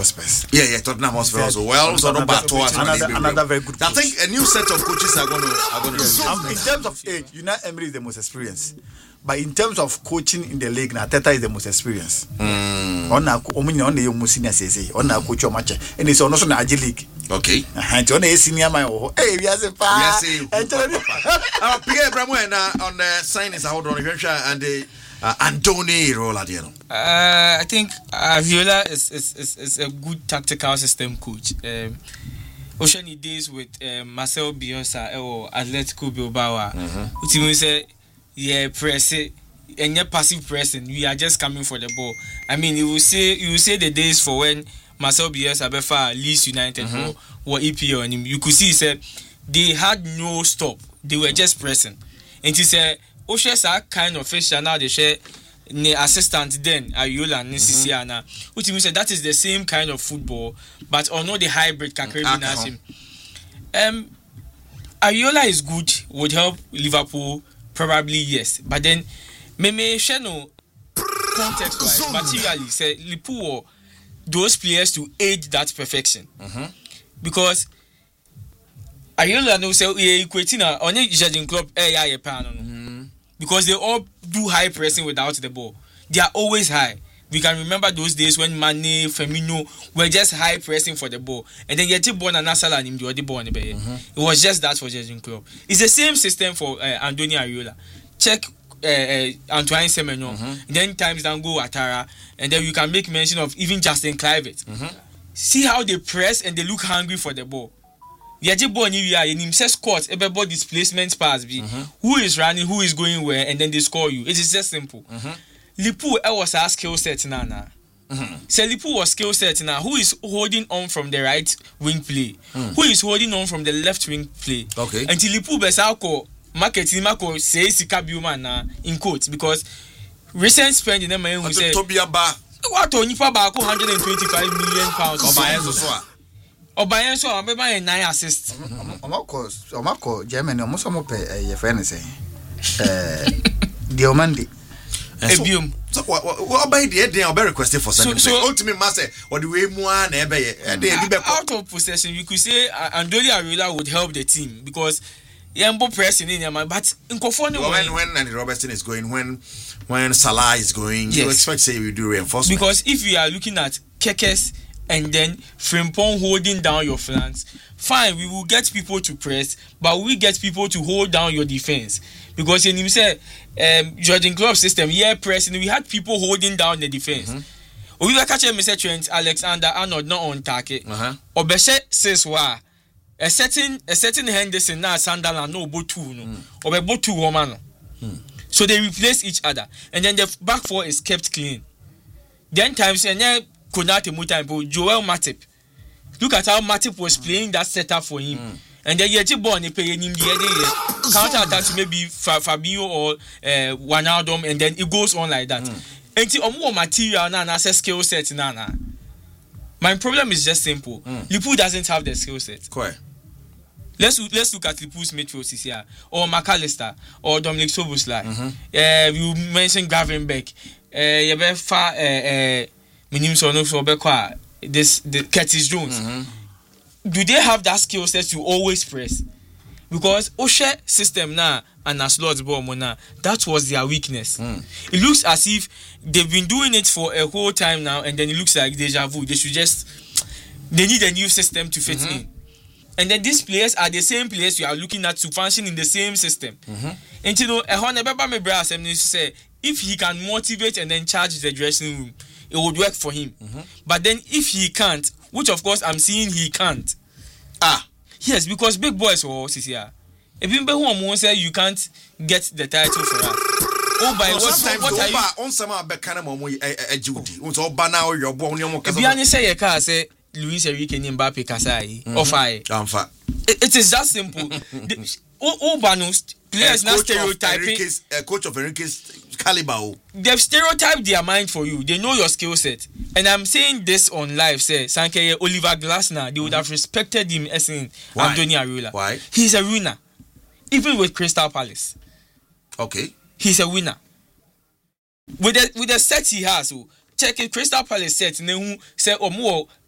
Hotspurs. Yeah, Tottenham Hotspur also. Well, so another very good coach. I think a new set of coaches are going to. In terms of age, Unai Emery is the most experienced. But in terms of coaching in the league, Teta is the most experienced. On the young senior says, on our coach or match, and it's also an Agile League. Okay. And on a senior, my hey, we are a pass. Pierre Bramwena on the sign is out on and the Antony Roladiano. I think Viola is a good tactical system coach. Ocean days with Marcel Bielsa or Atletico Bilbao. Uti say, yeah, press it. And yet passive pressing, we are just coming for the ball. I mean, you will say the days for when Marcel Bielsa befa Leeds United or EPL, and you could see said they had no stop. They were just pressing. And he said, Oshes are kind of fish now they share the assistant then Ayola and Sisiana. Which means that is the same kind of football, but or not the hybrid Kakrebi Nasim. Ayola is good, would help Liverpool. Probably yes, but then me no context wise materially say Liverpool those players to aid that perfection because Ayola no say equating on a judging club because they all do high pressing without the ball. They are always high. We can remember those days when Mane, Firmino were just high pressing for the ball, and then get born and Nasala and him the ball. It was just that for judging club. It's the same system for Andoni Areola. Check Antoine Semenyo, then times down go Atara, and then you can make mention of even Justin Kluivert. See how they press and they look hungry for the ball. The ball in himself squats, everybody displacement pass be who is running, who is going where, and then they score you. It is just simple. Lipu was a skill set now. So Lipu was skill set now. Who is holding on from the right wing play? Who is holding on from the left wing play? Okay. Until Lipu Besako marketing Mako says Sikabiuma in quotes because recent spending the man who said what on you for about 125 million pounds or by so I'm buying 9 assists. Omako Germany almost your friend is saying Diomandi. So what by the day I'll be requesting for something. So ultimate master or the way more out of possession you could say Andoni Areola would help the team because Yambo pressing in your but in when Andy Robertson is going when Salah is going you expect say we do reinforcement because if we are looking at Kekes and then Frimpong holding down your flanks, fine, we will get people to press, but we get people to hold down your defense. Because in him said, Jurgen Klopp system, pressing, we had people holding down the defense. We were catching Mr. Trent Alexander-Arnold not on target. Obeshe says why a certain Henderson now Sunderland no botu no or botu woman. So they replace each other, and then the back four is kept clean. Then times and then Konate Mutambo, Joel Matip. Look at how Matip was playing that setup for him. And then Yeti Born paying him the other counter attack maybe Fabio or Wijnaldum, and then it goes on like that. And see, more material now as a skill set now. My problem is just simple. Liverpool doesn't have the skill set. Correct. Let's look at Liverpool's midfield here, or McAllister, or Dominic Szoboszlai. You mentioned Gravenberch. The Curtis Jones. Do they have that skill set to always press? Because Oshe system now and a slot ball now, that was their weakness. It looks as if they've been doing it for a whole time now, and then it looks like deja vu. They need a new system to fit in. And then these players are the same players you are looking at to function in the same system. And you know, if he can motivate and then charge the dressing room, it would work for him. But then if he can't, which of course I'm seeing he can't. Yes, because big boys were here. If you say you can't get the title for us. What are you on some kind of Judy? If you say a car say Luis Enrique Mbappe Kasai or fire. It is that simple. Players now stereotyping coach of Enrique's caliber. They've stereotyped their mind for you. They know your skill set. And I'm saying this on live, say Sankeye Oliver Glasner, they would have respected him as in Andoni Areola. Why? He's a winner. Even with Crystal Palace. Okay. He's a winner. With the set he has, check it, Crystal Palace set, and then who say more